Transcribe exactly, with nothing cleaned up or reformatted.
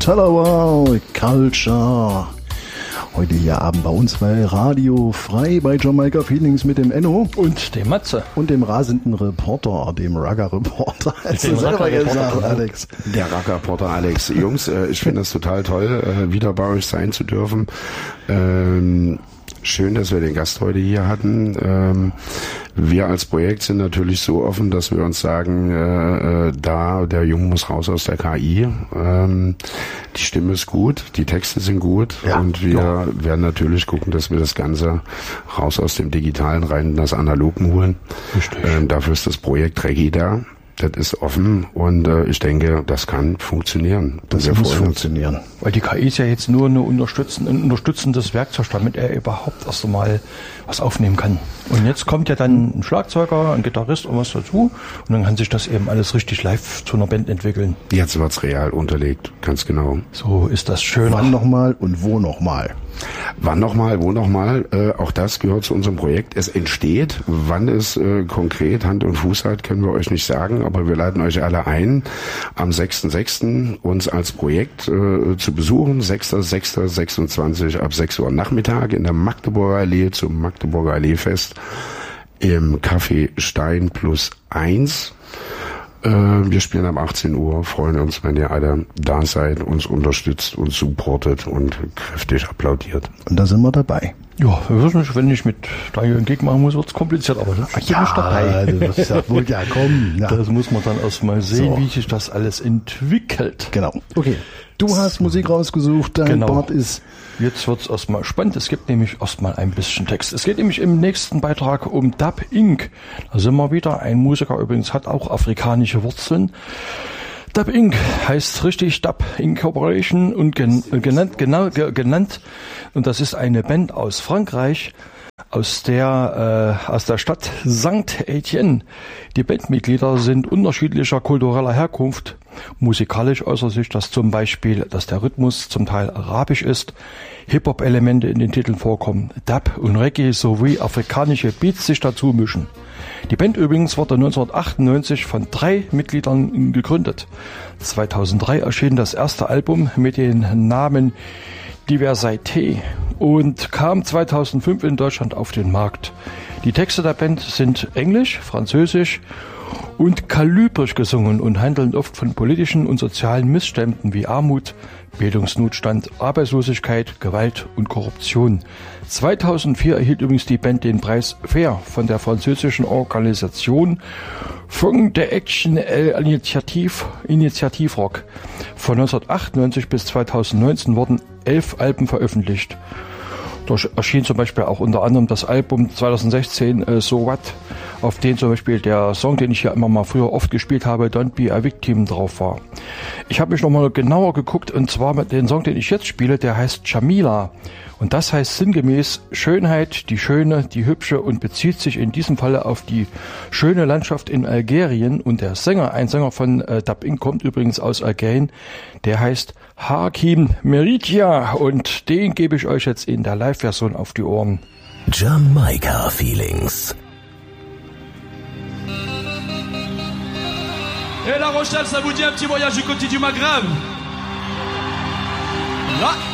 Talawal Culture. Heute hier Abend bei uns bei Radio Frei bei Jamaika Feelings mit dem Enno. Und dem Matze. Und dem rasenden Reporter, dem Ragger-Reporter. Hast du selber gesagt, Alex. Der Ragger-Reporter Alex. Jungs, äh, ich finde es total toll, äh, wieder bei euch sein zu dürfen. Ähm, Schön, dass wir den Gast heute hier hatten. Ähm, wir als Projekt sind natürlich so offen, dass wir uns sagen, äh, äh, da der Junge muss raus aus der K I. Ähm, die Stimme ist gut, die Texte sind gut ja, und wir ja. werden natürlich gucken, dass wir das Ganze raus aus dem Digitalen rein in das Analogen holen. Ähm, dafür ist das Projekt Reggae da. Das ist offen und äh, ich denke, das kann funktionieren. Das muss funktionieren. Weil die K I ist ja jetzt nur eine unterstützen, ein unterstützendes Werkzeug, damit er überhaupt erst einmal was aufnehmen kann. Und jetzt kommt ja dann ein Schlagzeuger, ein Gitarrist und was dazu und dann kann sich das eben alles richtig live zu einer Band entwickeln. Jetzt wird's real unterlegt, ganz genau. So ist das schön. Wann nochmal und wo nochmal? Wann nochmal, wo nochmal, äh, auch das gehört zu unserem Projekt. Es entsteht, wann es äh, konkret Hand und Fuß hat, können wir euch nicht sagen, aber wir laden euch alle ein, am sechster sechster uns als Projekt äh, zu besuchen, sechster sechster sechsundzwanzig ab sechs Uhr Nachmittag in der Magdeburger Allee zum Magdeburger Alleefest im Café Stein plus eins. Wir spielen ab achtzehn Uhr, freuen uns, wenn ihr alle da seid, uns unterstützt, uns supportet und kräftig applaudiert. Und da sind wir dabei. Ja, wenn ich mit Daniel einen Gig machen muss, wird's kompliziert, aber da bin ja, ich dabei. Das ist ja wohl, ja, komm. Ja. Das muss man dann erstmal sehen, so. wie sich das alles entwickelt. Genau. Okay. Du hast so. Musik rausgesucht, dein genau. Part ist... Jetzt wird's erstmal spannend. Es gibt nämlich erstmal ein bisschen Text. Es geht nämlich im nächsten Beitrag um Dub Incorporated. Da sind wir wieder. Ein Musiker übrigens hat auch afrikanische Wurzeln. Dub Incorporated heißt richtig Dub Incorporation und gen- genannt, genau, ge- genannt. Und das ist eine Band aus Frankreich, aus der, äh, aus der Stadt Sankt Etienne. Die Bandmitglieder sind unterschiedlicher kultureller Herkunft. Musikalisch äußert sich das zum Beispiel, dass der Rhythmus zum Teil arabisch ist, Hip-Hop-Elemente in den Titeln vorkommen, Dub und Reggae sowie afrikanische Beats sich dazu mischen. Die Band übrigens wurde neunzehnhundertachtundneunzig von drei Mitgliedern gegründet. zweitausenddrei erschien das erste Album mit dem Namen Diversité und kam zweitausendfünf in Deutschland auf den Markt. Die Texte der Band sind englisch, französisch und kalibrisch gesungen und handeln oft von politischen und sozialen Missständen wie Armut, Bildungsnotstand, Arbeitslosigkeit, Gewalt und Korruption. zweitausendvier erhielt übrigens die Band den Preis Fair von der französischen Organisation Fonds de Action Initiative, Initiativrock. Von neunzehnhundertachtundneunzig bis zweitausendneunzehn wurden elf Alben veröffentlicht. Da erschien zum Beispiel auch unter anderem das Album zweitausendsechzehn äh, So What, auf dem zum Beispiel der Song, den ich hier immer mal früher oft gespielt habe, Don't Be a Victim, drauf war. Ich habe mich nochmal genauer geguckt und zwar mit dem Song, den ich jetzt spiele, der heißt Jamila. Und das heißt sinngemäß Schönheit, die Schöne, die Hübsche und bezieht sich in diesem Falle auf die schöne Landschaft in Algerien. Und der Sänger, ein Sänger von äh, Dub Incorporated, kommt übrigens aus Algerien, der heißt Hakim Meritia und den gebe ich euch jetzt in der Live-Version auf die Ohren. Jamaika Feelings. Et La Rochelle, ça vous dit un petit voyage du côté du Maghreb? Là.